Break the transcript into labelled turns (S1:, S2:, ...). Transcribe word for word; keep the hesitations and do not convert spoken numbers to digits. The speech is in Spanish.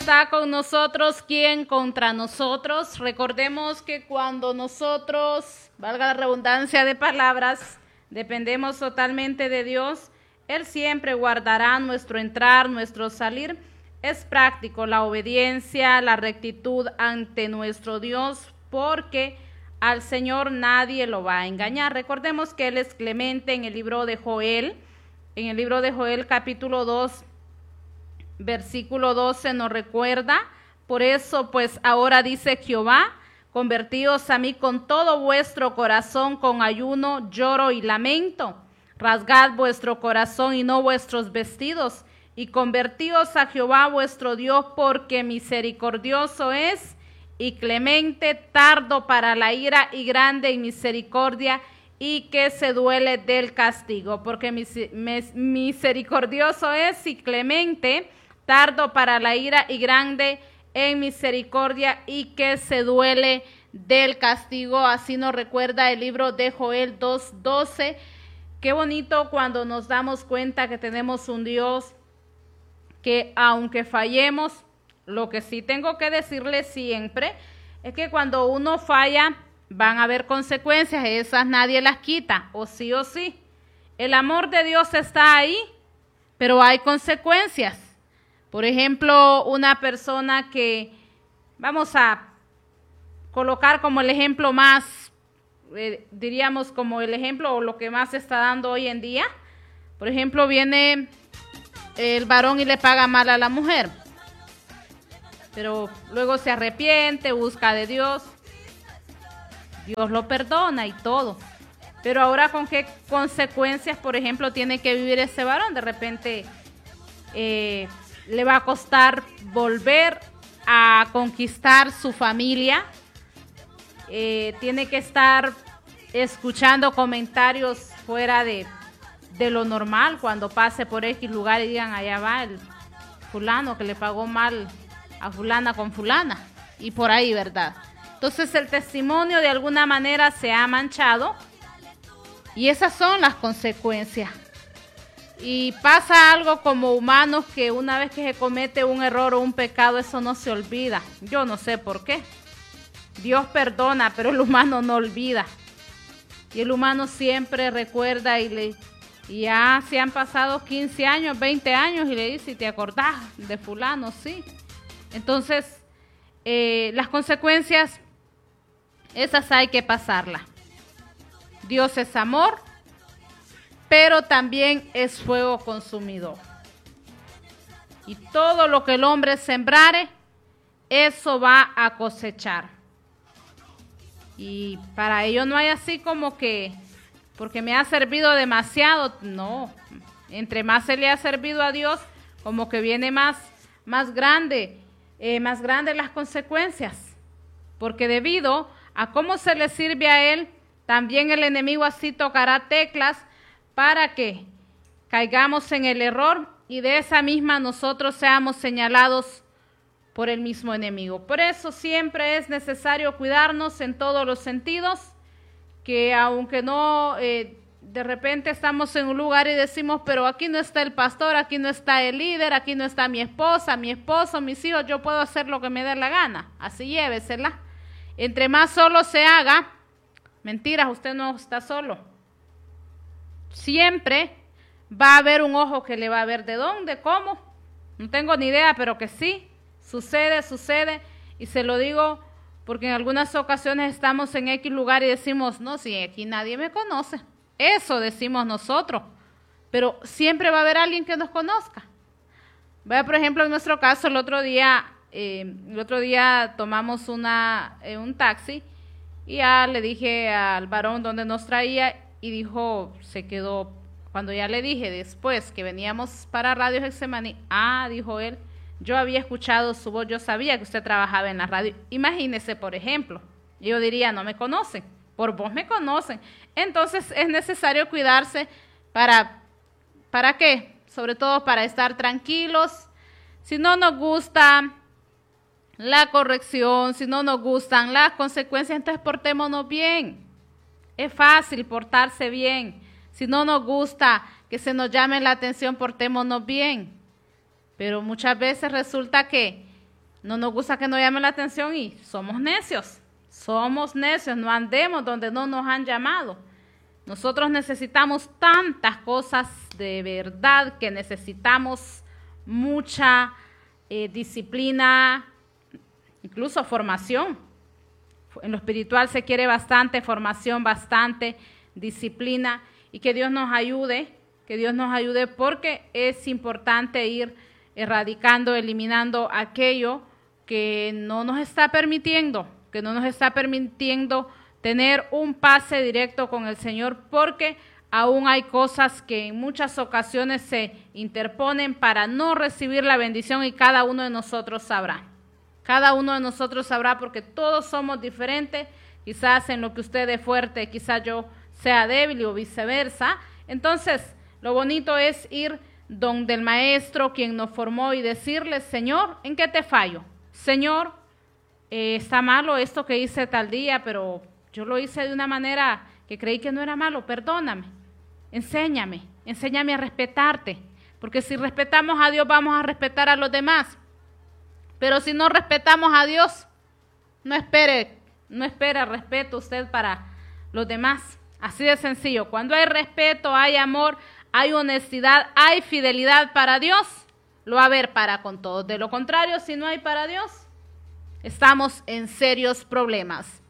S1: está con nosotros, ¿quién contra nosotros? Recordemos que cuando nosotros, valga la redundancia de palabras, dependemos totalmente de Dios, Él siempre guardará nuestro entrar, nuestro salir. Es práctico la obediencia, la rectitud ante nuestro Dios, porque al Señor nadie lo va a engañar. Recordemos que Él es clemente en el libro de Joel, en el libro de Joel capítulo dos, versículo doce nos recuerda, por eso pues ahora dice Jehová, convertíos a mí con todo vuestro corazón, con ayuno, lloro y lamento. Rasgad vuestro corazón y no vuestros vestidos, y convertíos a Jehová vuestro Dios, porque misericordioso es y clemente, tardo para la ira y grande en misericordia, y que se duele del castigo. Porque misericordioso es y clemente, tardo para la ira y grande en misericordia, y que se duele del castigo. Así nos recuerda el libro de Joel dos doce. Qué bonito cuando nos damos cuenta que tenemos un Dios que aunque fallemos, lo que sí tengo que decirle siempre es que cuando uno falla van a haber consecuencias, esas nadie las quita, o sí o sí. El amor de Dios está ahí, pero hay consecuencias. Por ejemplo, una persona que vamos a colocar como el ejemplo más, eh, diríamos como el ejemplo o lo que más se está dando hoy en día. Por ejemplo, viene el varón y le paga mal a la mujer, pero luego se arrepiente, busca de Dios, Dios lo perdona y todo. Pero ahora, ¿con qué consecuencias, por ejemplo, tiene que vivir ese varón? De repente eh, le va a costar volver a conquistar su familia, eh, tiene que estar escuchando comentarios fuera de de lo normal cuando pase por X lugar y digan, allá va el fulano que le pagó mal a fulana con fulana, y por ahí, ¿verdad? Entonces el testimonio de alguna manera se ha manchado, y esas son las consecuencias. Y pasa algo como humanos, que una vez que se comete un error o un pecado, eso no se olvida. Yo no sé por qué. Dios perdona, pero el humano no olvida. Y el humano siempre recuerda y le Y ya se han pasado quince años, veinte años, y le dice, si te acordás de fulano, sí. Entonces, eh, las consecuencias, esas hay que pasarlas. Dios es amor, pero también es fuego consumidor. Y todo lo que el hombre sembrare, eso va a cosechar. Y para ello no hay así como que porque me ha servido demasiado, no. Entre más se le ha servido a Dios, como que viene más, más grande, eh, más grandes las consecuencias. Porque debido a cómo se le sirve a Él, también el enemigo así tocará teclas para que caigamos en el error, y de esa misma nosotros seamos señalados por el mismo enemigo. Por eso siempre es necesario cuidarnos en todos los sentidos, que aunque no, eh, de repente estamos en un lugar y decimos, pero aquí no está el pastor, aquí no está el líder, aquí no está mi esposa, mi esposo, mis hijos, yo puedo hacer lo que me dé la gana. Así llévesela. Entre más solo se haga, mentiras, usted no está solo. Siempre va a haber un ojo que le va a ver. ¿De dónde? ¿Cómo? No tengo ni idea, pero que sí, sucede, sucede, y se lo digo porque en algunas ocasiones estamos en X lugar y decimos, no, si aquí nadie me conoce. Eso decimos nosotros, pero siempre va a haber alguien que nos conozca. Vaya, por ejemplo, en nuestro caso, el otro día, eh, el otro día tomamos una, eh, un taxi, y ya le dije al varón dónde nos traía, y dijo, se quedó, cuando ya le dije después que veníamos para Radio Getsemaní, ah, dijo él, yo había escuchado su voz, yo sabía que usted trabajaba en la radio. Imagínese, por ejemplo, yo diría, no me conocen, por vos me conocen. Entonces es necesario cuidarse para, ¿para qué? Sobre todo para estar tranquilos. Si no nos gusta la corrección, si no nos gustan las consecuencias, entonces portémonos bien. Es fácil portarse bien. Si no nos gusta que se nos llame la atención, portémonos bien. Pero muchas veces resulta que no nos gusta que nos llamen la atención y somos necios. Somos necios, no andemos donde no nos han llamado. Nosotros necesitamos tantas cosas de verdad que necesitamos mucha eh, disciplina, incluso formación. En lo espiritual se quiere bastante formación, bastante disciplina y que Dios nos ayude, que Dios nos ayude porque es importante ir erradicando, eliminando aquello que no nos está permitiendo, que no nos está permitiendo tener un pase directo con el Señor, porque aún hay cosas que en muchas ocasiones se interponen para no recibir la bendición y cada uno de nosotros sabrá. Cada uno de nosotros sabrá porque todos somos diferentes, quizás en lo que usted es fuerte, quizás yo sea débil o viceversa. Entonces, lo bonito es ir donde el maestro, quien nos formó, y decirle, Señor, ¿en qué te fallo? Señor, eh, está malo esto que hice tal día, pero yo lo hice de una manera que creí que no era malo, perdóname, enséñame, enséñame a respetarte, porque si respetamos a Dios vamos a respetar a los demás, pero si no respetamos a Dios, no espere, no espere respeto usted para los demás, así de sencillo. Cuando hay respeto, hay amor, hay honestidad, hay fidelidad para Dios, lo va a haber para con todos. De lo contrario, si no hay para Dios, estamos en serios problemas.